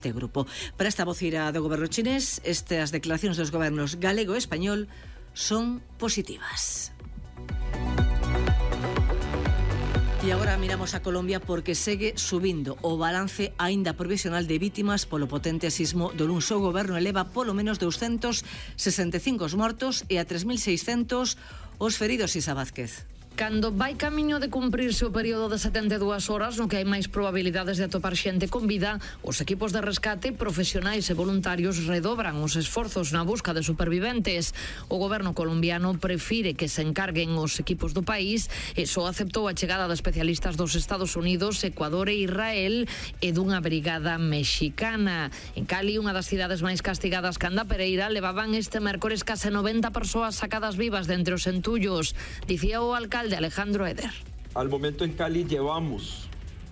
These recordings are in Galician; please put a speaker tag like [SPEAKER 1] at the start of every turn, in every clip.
[SPEAKER 1] este grupo. Para esta voceira do goberno chinés, estas declaracións dos gobernos galego e español son positivas. E agora miramos a Colombia porque segue subindo o balance aínda provisional de vítimas polo potente sismo do luns. O goberno eleva polo menos 265 os mortos e a 3.600 os feridos. Isa Vázquez.
[SPEAKER 2] Cando vai camiño de cumprirse o período de 72 horas no que hai máis probabilidades de atopar xente con vida, os equipos de rescate profesionais e voluntarios redobran os esforzos na busca de superviventes. O goberno colombiano prefire que se encarguen os equipos do país e só aceptou a chegada de especialistas dos Estados Unidos, Ecuador e Israel e dunha brigada mexicana. En Cali, unha das cidades máis castigadas que anda Pereira, levaban este mércores case 90 persoas sacadas vivas de entre os entullos. Dicía o alcalde Alejandro Eder.
[SPEAKER 3] Al momento en Cali llevamos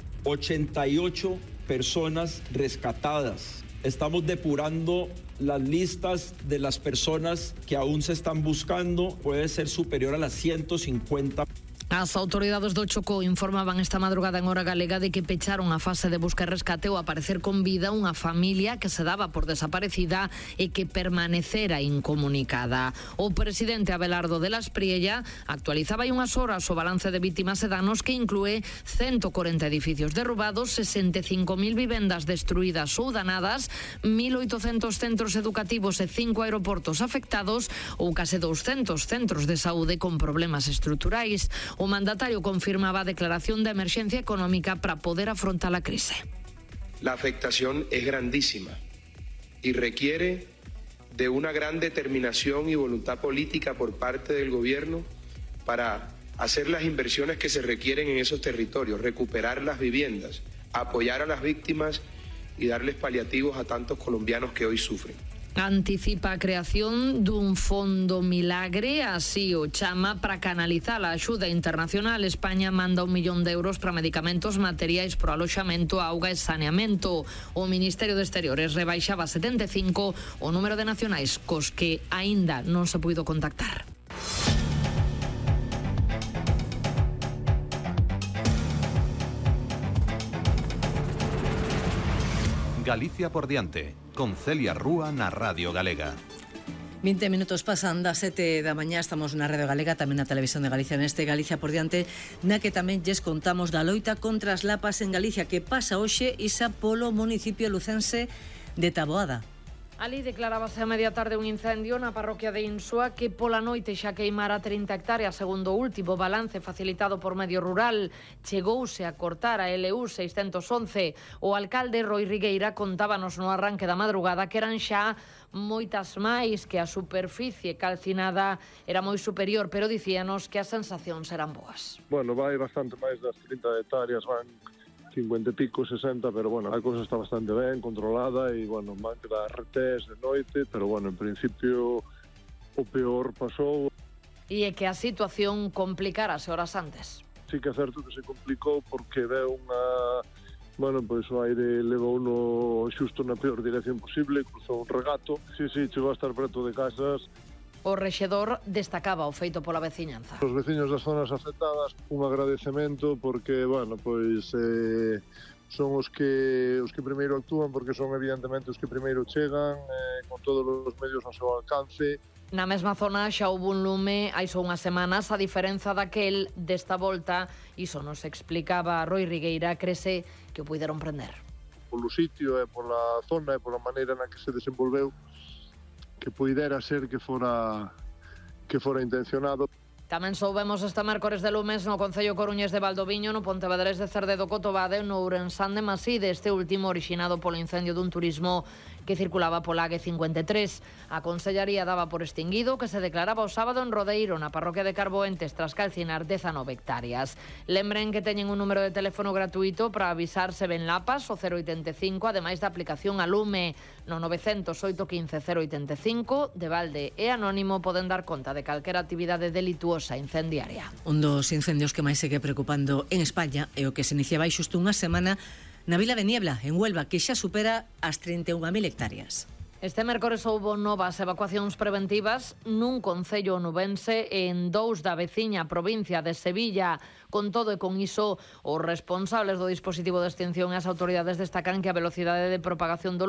[SPEAKER 3] 88 personas rescatadas. Estamos depurando las listas de las personas que aún se están buscando. Puede ser superior a las 150.
[SPEAKER 2] As autoridades do Chocó informaban esta madrugada en hora galega de que pecharon a fase de busca e rescate ao aparecer con vida unha familia que se daba por desaparecida e que permanecera incomunicada. O presidente Abelardo de la Espriella actualizaba hai unhas horas o balance de vítimas e danos que inclúe 140 edificios derrubados, 65.000 vivendas destruídas ou danadas, 1.800 centros educativos e 5 aeroportos afectados ou case 200 centros de saúde con problemas estruturais. O mandatario confirmaba a declaración de emerxencia económica para poder afrontar a crise.
[SPEAKER 4] La afectación es grandísima y requiere de una gran determinación y voluntad política por parte del gobierno para hacer las inversiones que se requieren en esos territorios, recuperar las viviendas, apoyar a las víctimas y darles paliativos a tantos colombianos que hoy sufren.
[SPEAKER 2] Anticipa a creación dun fondo milagre, así o chama, para canalizar a axuda internacional. España manda 1 millón de euros para medicamentos, materiais pro aloxamento, auga e saneamento. O Ministerio de Exteriores rebaixaba 75 o número de nacionais cos que aínda non se puido contactar.
[SPEAKER 5] Galicia por diante, con Celia Rúa na Radio Galega.
[SPEAKER 1] 20 minutos pasan das 7 da mañá, estamos na Radio Galega, tamén na Televisión de Galicia, neste Galicia por diante, na que tamén lles contamos da loita contra as lapas en Galicia, que pasa hoxe isa polo municipio lucense de Taboada.
[SPEAKER 2] Ali declarábase a media tarde un incendio na parroquia de Insua que pola noite xa queimara 30 hectáreas, segundo o último balance facilitado por Medio Rural. Chegouse a cortar a LU 611. O alcalde Roi Rigueira contábanos no arranque da madrugada que eran xa moitas máis, que a superficie calcinada era moi superior, pero dicíanos que as sensacións eran boas.
[SPEAKER 6] Bueno, vai bastante máis das 30 hectáreas, van 50 e pico, 60, pero bueno, a cousa está bastante ben controlada e, bueno, van quedar retés de noite, pero bueno, en principio o peor pasou.
[SPEAKER 2] E é que a situación complicarase horas antes.
[SPEAKER 6] Sí que é certo que se complicou porque veu unha... Bueno, pois o aire levou no xusto na peor dirección posible, cruzou un regato. Sí, chegou a estar preto de casas.
[SPEAKER 2] O rexedor destacaba o feito pola veciñanza.
[SPEAKER 6] Os veciños das zonas afectadas, un agradecemento porque, bueno, pois son os que primeiro actúan porque son evidentemente os que primeiro chegan con todos os medios ao seu alcance.
[SPEAKER 2] Na mesma zona xa houve un lume hai só unhas semanas, a diferenza daquel desta volta, iso nos explicaba Roi Rigueira, crese que o puideron prender.
[SPEAKER 6] Polo sitio e pola zona e pola maneira na que se desenvolveu, que puidera ser que fora intencionado.
[SPEAKER 2] Tamén soubemos este mércores de lumes no Concello Coruñés de Valdoviño, no Pontevedrés de Cerdedo Cotobade, no Ourensán de Maside, este último orixinado polo incendio dun turismo que circulaba pola AG53. A Consellaría daba por extinguido que se declaraba o sábado en Rodeiro, na parroquia de Carboentes, tras calcinar 19 hectáreas. Lembren que teñen un número de teléfono gratuito para avisar se ven lapas, o 085, ademais da aplicación a Lume, no 908 15 085, de balde e anónimo poden dar conta de calquera actividade delituosa incendiaria.
[SPEAKER 1] Un dos incendios que máis segue preocupando en España é o que se iniciaba xusto unha semana na vila de Niebla, en Huelva, que xa supera as 31.000 hectáreas.
[SPEAKER 2] Este mércores houbo novas evacuacións preventivas nun concello onubense e en 2 da veciña provincia de Sevilla. Con todo e con iso, os responsables do dispositivo de extinción e as autoridades destacan que a velocidade de propagación do